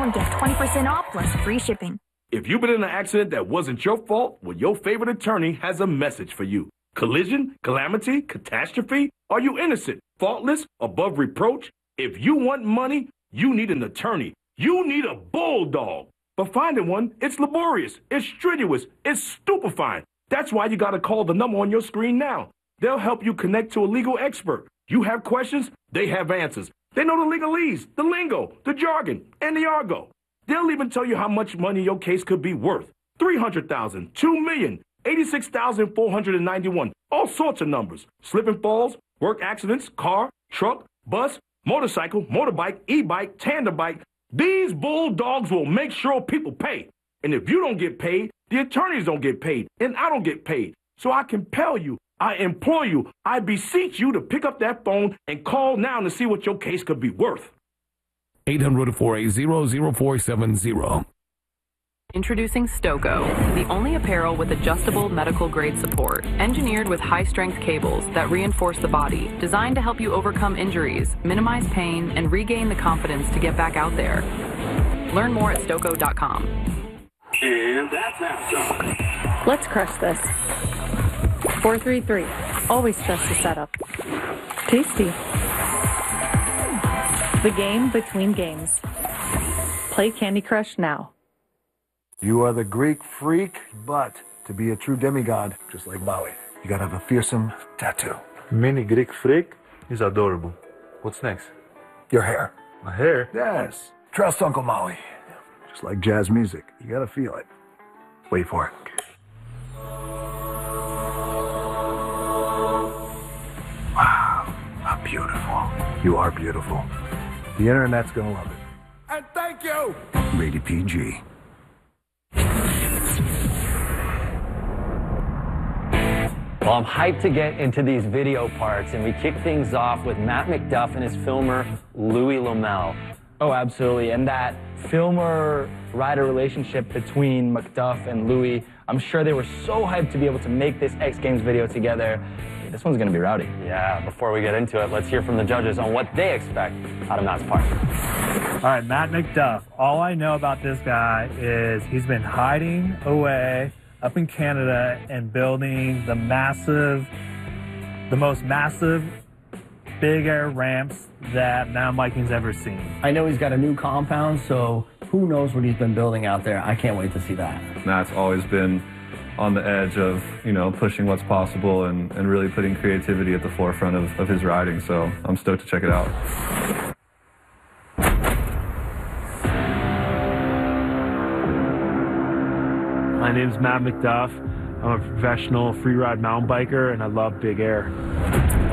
and get 20% off plus free shipping. If you've been in an accident that wasn't your fault, well, your favorite attorney has a message for you. Collision, calamity, catastrophe? Are you innocent, faultless, above reproach? If you want money, you need an attorney. You need a bulldog. But finding one, it's laborious, it's strenuous, it's stupefying. That's why you gotta call the number on your screen now. They'll help you connect to a legal expert. You have questions, they have answers. They know the legalese, the lingo, the jargon, and the argot. They'll even tell you how much money your case could be worth. 300,000, 2 million, 86,491, all sorts of numbers. Slip and falls, work accidents, car, truck, bus, motorcycle, motorbike, e-bike, tandem bike. These bulldogs will make sure people pay. And if you don't get paid, the attorneys don't get paid, and I don't get paid. So I compel you, I implore you, I beseech you to pick up that phone and call now to see what your case could be worth. 800-480-0470. Introducing Stoco, the only apparel with adjustable medical-grade support, engineered with high-strength cables that reinforce the body, designed to help you overcome injuries, minimize pain, and regain the confidence to get back out there. Learn more at Stoco.com. And that's halftime. Let's crush this. 4-3-3. Always trust the setup. Tasty. The game between games. Play Candy Crush now. You are the Greek freak, but to be a true demigod, just like Maui, you gotta have a fearsome tattoo. Mini Greek freak is adorable. What's next? Your hair. My hair? Yes. Trust Uncle Maui. Just like jazz music. You gotta feel it. Wait for it. Wow. How beautiful. You are beautiful. The internet's gonna love it. And thank you! Rated PG. Well, I'm hyped to get into these video parts, and we kick things off with Matt McDuff and his filmer, Louis Lomel. Oh, absolutely. And that filmer-writer relationship between McDuff and Louis, I'm sure they were so hyped to be able to make this X Games video together. This one's going to be rowdy. Yeah, before we get into it, let's hear from the judges on what they expect out of Matt's part. All right, Matt McDuff. All I know about this guy is he's been hiding away up in Canada and building the most massive big air ramps that Mountain Biking's ever seen. I know he's got a new compound, so who knows what he's been building out there. I can't wait to see that. Matt's always been on the edge of, pushing what's possible and really putting creativity at the forefront of his riding, so I'm stoked to check it out. My name's Matt McDuff. I'm a professional free ride mountain biker, and I love big air.